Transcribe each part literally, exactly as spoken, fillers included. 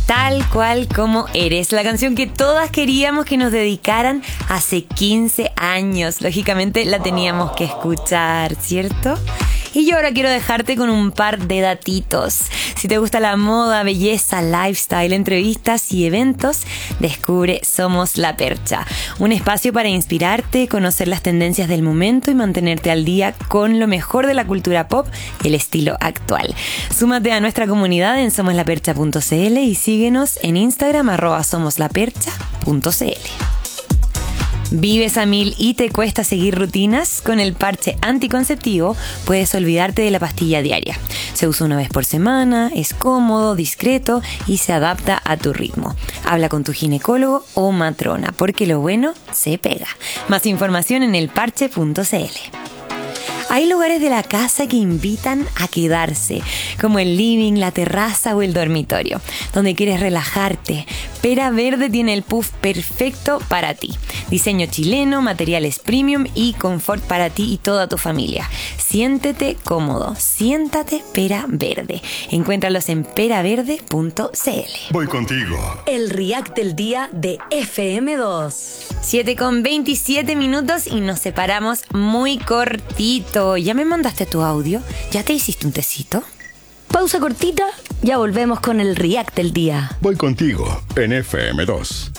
Tal cual como eres, la canción que todas queríamos que nos dedicaran hace quince años. Lógicamente la teníamos que escuchar, ¿cierto? Y yo ahora quiero dejarte con un par de datitos. Si te gusta la moda, belleza, lifestyle, entrevistas y eventos, descubre Somos La Percha. Un espacio para inspirarte, conocer las tendencias del momento y mantenerte al día con lo mejor de la cultura pop y el estilo actual. Súmate a nuestra comunidad en somos la percha punto c l y síguenos en Instagram arroba somos la percha punto c l. ¿Vives a mil y te cuesta seguir rutinas? Con el parche anticonceptivo puedes olvidarte de la pastilla diaria. Se usa una vez por semana, es cómodo, discreto y se adapta a tu ritmo. Habla con tu ginecólogo o matrona, porque lo bueno se pega. Más información en el parche punto c l. Hay lugares de la casa que invitan a quedarse, como el living, la terraza o el dormitorio, donde quieres relajarte. Pera Verde tiene el puff perfecto para ti. Diseño chileno, materiales premium y confort para ti y toda tu familia. Siéntete cómodo, siéntate Pera Verde. Encuéntralos en pera verde punto c l. Voy contigo. El React del día de F M dos. siete con veintisiete minutos y nos separamos muy cortito. ¿Ya me mandaste tu audio? ¿Ya te hiciste un tecito? Pausa cortita, ya volvemos con el React del día. Voy contigo en F M dos.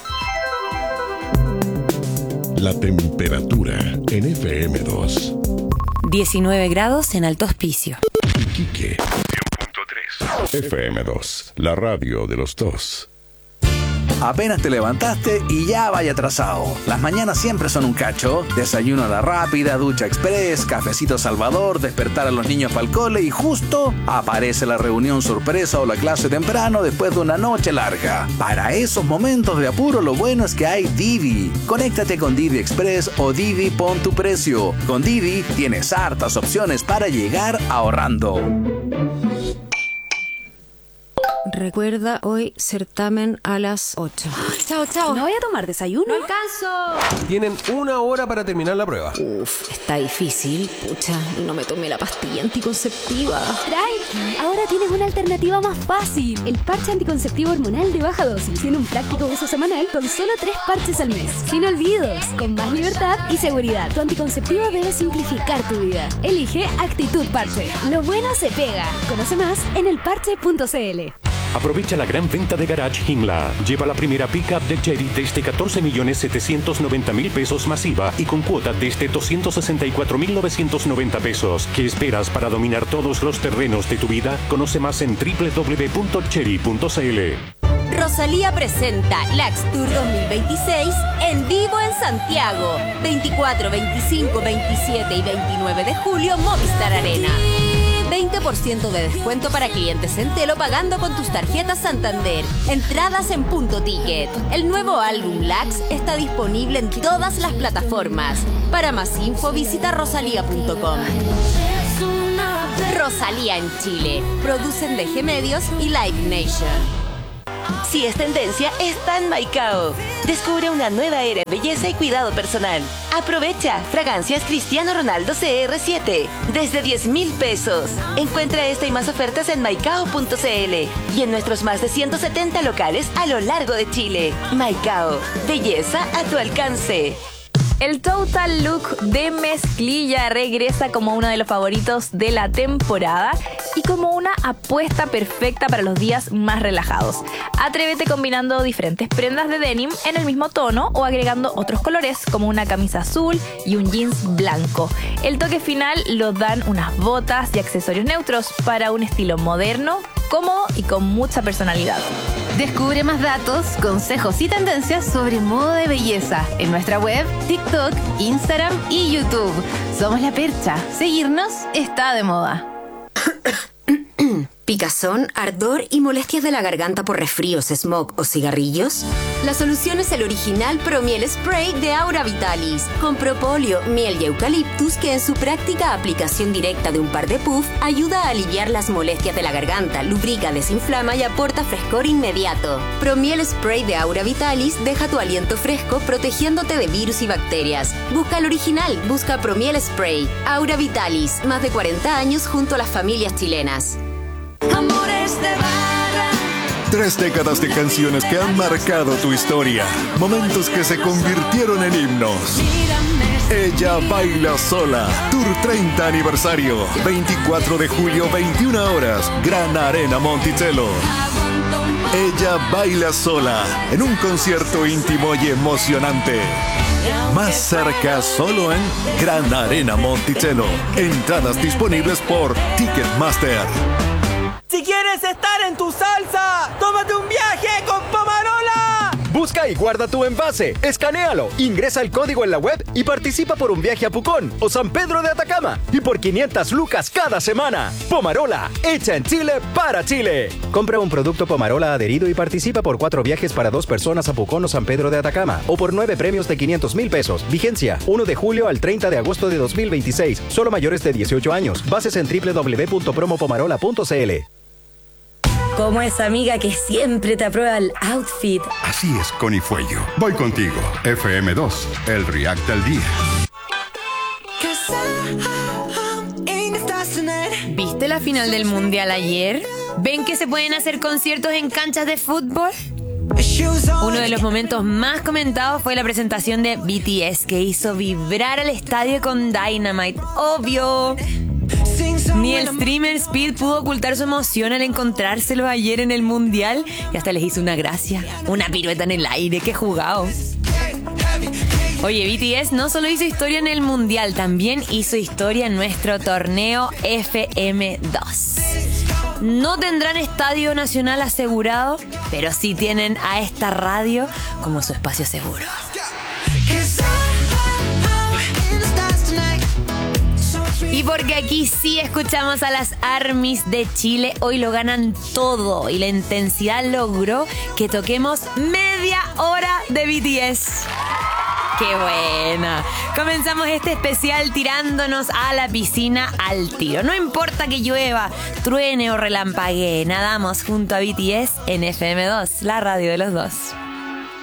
La temperatura en F M dos. diecinueve grados en Alto Hospicio. Iquique. cien punto tres. F M dos, la radio de los dos. Apenas te levantaste y ya vaya atrasado. Las mañanas siempre son un cacho. Desayuno a la rápida, ducha express, cafecito Salvador, despertar a los niños para el cole y justo aparece la reunión sorpresa o la clase temprano después de una noche larga. Para esos momentos de apuro lo bueno es que hay Didi. Conéctate con Didi Express o Didi Pon tu Precio. Con Didi tienes hartas opciones para llegar ahorrando. Recuerda, hoy certamen a las ocho. Chao, chao. ¿No voy a tomar desayuno? ¡No alcanzo! Tienen una hora para terminar la prueba. Uf, está difícil. Pucha, y no me tomé la pastilla anticonceptiva. Tranqui, ahora tienes una alternativa más fácil. El parche anticonceptivo hormonal de baja dosis. Tiene un práctico uso semanal con solo tres parches al mes. Sin olvidos, con más libertad y seguridad. Tu anticonceptivo debe simplificar tu vida. Elige Actitud Parche. Lo bueno se pega. Conoce más en el parche punto c l. Aprovecha la gran venta de Garage Himla. Lleva la primera pickup de Chery desde catorce millones setecientos noventa mil pesos masiva y con cuota desde doscientos sesenta y cuatro mil novecientos noventa pesos. ¿Qué esperas para dominar todos los terrenos de tu vida? Conoce más en doble u doble u doble u punto chery punto c l. Rosalía presenta Lax Tour dos mil veintiséis en vivo en Santiago. veinticuatro, veinticinco, veintisiete y veintinueve de julio, Movistar Arena. veinte por ciento de descuento para clientes Entelo pagando con tus tarjetas Santander. Entradas en Punto Ticket. El nuevo álbum Lax está disponible en todas las plataformas. Para más info visita rosalía punto com. Rosalía en Chile. Producen D G Medios y Live Nation. Si es tendencia, está en Maicao. Descubre una nueva era de belleza y cuidado personal. Aprovecha fragancias Cristiano Ronaldo C R siete desde diez mil pesos. Encuentra esta y más ofertas en maicao punto c l y en nuestros más de ciento setenta locales a lo largo de Chile. Maicao, belleza a tu alcance. El Total Look de mezclilla regresa como uno de los favoritos de la temporada y como una apuesta perfecta para los días más relajados. Atrévete combinando diferentes prendas de denim en el mismo tono o agregando otros colores como una camisa azul y un jeans blanco. El toque final lo dan unas botas y accesorios neutros para un estilo moderno, cómodo y con mucha personalidad. Descubre más datos, consejos y tendencias sobre moda de belleza en nuestra web, TikTok, Instagram y YouTube. Somos La Percha. Seguirnos está de moda. ¿Picazón, ardor y molestias de la garganta por resfríos, smog o cigarrillos? La solución es el original Promiel Spray de Aura Vitalis, con propóleo, miel y eucaliptus que en su práctica aplicación directa de un par de puff ayuda a aliviar las molestias de la garganta, lubrica, desinflama y aporta frescor inmediato. Promiel Spray de Aura Vitalis deja tu aliento fresco protegiéndote de virus y bacterias. Busca el original, busca Promiel Spray. Aura Vitalis, más de cuarenta años junto a las familias chilenas. Amores de barra, Tres décadas de canciones que han marcado tu historia. Momentos que se convirtieron en himnos. Ella baila sola. Tour treinta aniversario. veinticuatro de julio, veintiuna horas. Gran Arena Monticello. Ella baila sola. En un concierto íntimo y emocionante. Más cerca solo en Gran Arena Monticello. Entradas disponibles por Ticketmaster. Si quieres estar en tu salsa, tómate un viaje con Pomarola. Busca y guarda tu envase, escanéalo, ingresa el código en la web y participa por un viaje a Pucón o San Pedro de Atacama y por quinientas lucas cada semana. Pomarola, hecha en Chile para Chile. Compra un producto Pomarola adherido y participa por cuatro viajes para dos personas a Pucón o San Pedro de Atacama o por nueve premios de quinientos mil pesos. Vigencia uno de julio al treinta de agosto de dos mil veintiséis. Solo mayores de dieciocho años. Bases en doble u doble u doble u punto promo pomarola punto c l. Como esa amiga que siempre te aprueba el outfit. Así es, Connie Fuello. Voy contigo. F M dos, el React del día. ¿Viste la final del Mundial ayer? ¿Ven que se pueden hacer conciertos en canchas de fútbol? Uno de los momentos más comentados fue la presentación de B T S, que hizo vibrar al estadio con Dynamite. ¡Obvio! Ni el streamer Speed pudo ocultar su emoción al encontrárselo ayer en el Mundial y hasta les hizo una gracia, una pirueta en el aire, qué jugado. Oye, B T S no solo hizo historia en el Mundial, también hizo historia en nuestro torneo F M dos. No tendrán estadio nacional asegurado, pero sí tienen a esta radio como su espacio seguro. Y porque aquí sí escuchamos a las ARMYs de Chile, hoy lo ganan todo y la intensidad logró que toquemos media hora de B T S. ¡Qué buena! Comenzamos este especial tirándonos a la piscina al tiro. No importa que llueva, truene o relampaguee, nadamos junto a B T S en F M dos, la radio de los dos.